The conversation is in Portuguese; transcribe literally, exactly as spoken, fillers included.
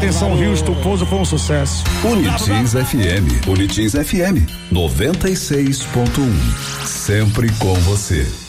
Atenção, Rio do Pouso foi um sucesso. Unitins F M. Unitins F M noventa e seis ponto um. Sempre com você.